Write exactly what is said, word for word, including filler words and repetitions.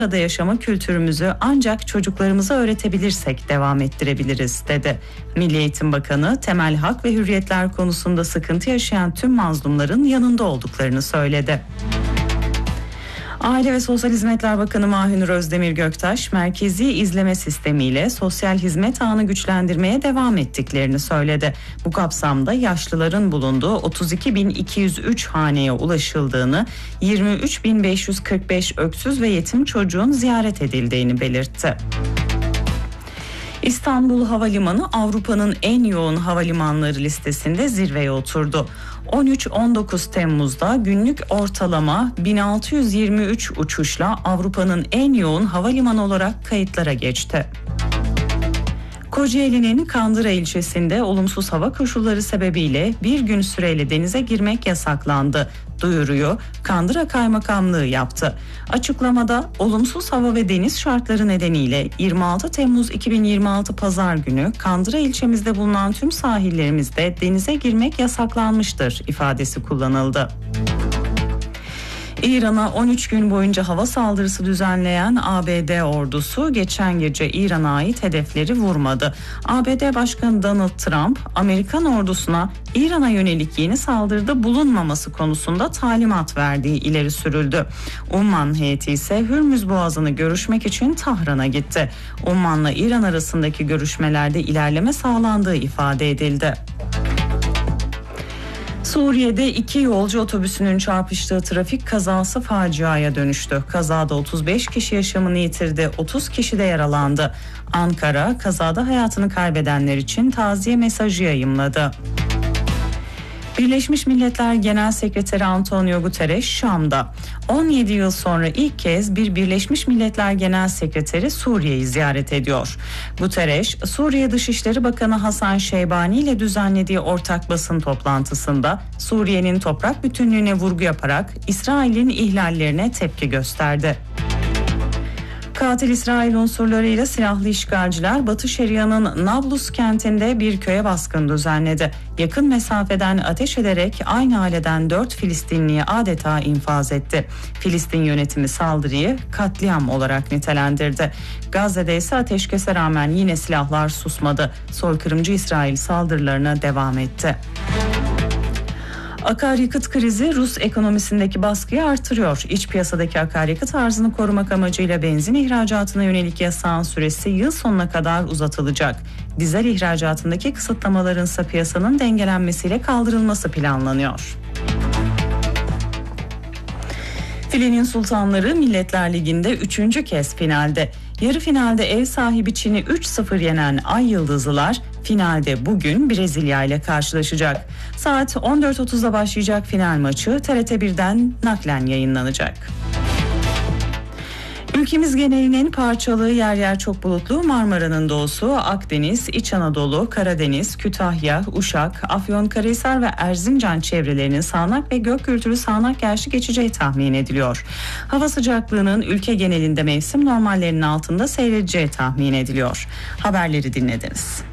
arada yaşama kültürümüzü ancak çocuklarımıza öğretebilirsek devam ettirebiliriz, dedi. Milli Eğitim Bakanı temel hak ve hürriyetler konusunda sıkıntı yaşayan tüm mazlumların yanında olduklarını söyledi. Aile ve Sosyal Hizmetler Bakanı Mahinur Özdemir Göktaş, merkezi izleme sistemiyle sosyal hizmet ağını güçlendirmeye devam ettiklerini söyledi. Bu kapsamda yaşlıların bulunduğu otuz iki bin iki yüz üç haneye ulaşıldığını, yirmi üç bin beş yüz kırk beş öksüz ve yetim çocuğun ziyaret edildiğini belirtti. İstanbul Havalimanı Avrupa'nın en yoğun havalimanları listesinde zirveye oturdu. on üç on dokuz Temmuz'da günlük ortalama bin altı yüz yirmi üç uçuşla Avrupa'nın en yoğun havalimanı olarak kayıtlara geçti. Kocaeli'nin Kandıra ilçesinde olumsuz hava koşulları sebebiyle bir gün süreyle denize girmek yasaklandı. Duyuruyu Kandıra Kaymakamlığı yaptı. Açıklamada olumsuz hava ve deniz şartları nedeniyle yirmi altı Temmuz iki bin yirmi altı Pazar günü Kandıra ilçemizde bulunan tüm sahillerimizde denize girmek yasaklanmıştır ifadesi kullanıldı. İran'a on üç gün boyunca hava saldırısı düzenleyen A B D ordusu geçen gece İran'a ait hedefleri vurmadı. A B D Başkanı Donald Trump, Amerikan ordusuna İran'a yönelik yeni saldırıda bulunmaması konusunda talimat verdiği ileri sürüldü. Umman heyeti ise Hürmüz Boğazı'nı görüşmek için Tahran'a gitti. Umman'la İran arasındaki görüşmelerde ilerleme sağlandığı ifade edildi. Suriye'de iki yolcu otobüsünün çarpıştığı trafik kazası faciaya dönüştü. Kazada otuz beş kişi yaşamını yitirdi, otuz kişi de yaralandı. Ankara, kazada hayatını kaybedenler için taziye mesajı yayımladı. Birleşmiş Milletler Genel Sekreteri Antonio Guterres Şam'da. on yedi yıl sonra ilk kez bir Birleşmiş Milletler Genel Sekreteri Suriye'yi ziyaret ediyor. Guterres, Suriye Dışişleri Bakanı Hasan Şeybani ile düzenlediği ortak basın toplantısında Suriye'nin toprak bütünlüğüne vurgu yaparak İsrail'in ihlallerine tepki gösterdi. Katil İsrail unsurlarıyla silahlı işgalciler Batı Şeria'nın Nablus kentinde bir köye baskın düzenledi. Yakın mesafeden ateş ederek aynı aileden dört Filistinliyi adeta infaz etti. Filistin yönetimi saldırıyı katliam olarak nitelendirdi. Gazze'de ise ateşkese rağmen yine silahlar susmadı. Soykırımcı İsrail saldırılarına devam etti. Akaryakıt krizi Rus ekonomisindeki baskıyı artırıyor. İç piyasadaki akaryakıt arzını korumak amacıyla benzin ihracatına yönelik yasağın süresi yıl sonuna kadar uzatılacak. Dizel ihracatındaki kısıtlamaların ise piyasanın dengelenmesiyle kaldırılması planlanıyor. Filenin Sultanları Milletler Ligi'nde üçüncü kez finalde. Yarı finalde ev sahibi Çin'i üç sıfır yenen Ay Yıldızlılar finalde bugün Brezilya ile karşılaşacak. Saat on dört otuzda başlayacak final maçı T R T birden naklen yayınlanacak. Ülkemiz genelinin parçalı, yer yer çok bulutlu Marmara'nın doğusu, Akdeniz, İç Anadolu, Karadeniz, Kütahya, Uşak, Afyonkarahisar ve Erzincan çevrelerinin sağanak ve gök gürültülü sağanak yağışlı geçeceği tahmin ediliyor. Hava sıcaklığının ülke genelinde mevsim normallerinin altında seyredeceği tahmin ediliyor. Haberleri dinlediniz.